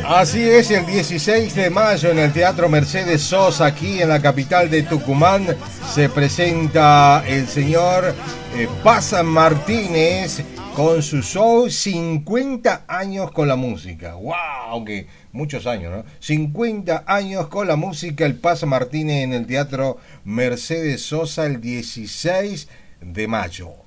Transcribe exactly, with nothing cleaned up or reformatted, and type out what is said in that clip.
Así es, el dieciséis de mayo en el Teatro Mercedes Sosa, aquí en la capital de Tucumán, se presenta el señor eh, Paz Martínez con su show cincuenta años con la música. ¡Wow! Que muchos años, ¿no? cincuenta años con la música, el Paz Martínez en el Teatro Mercedes Sosa el dieciséis de mayo.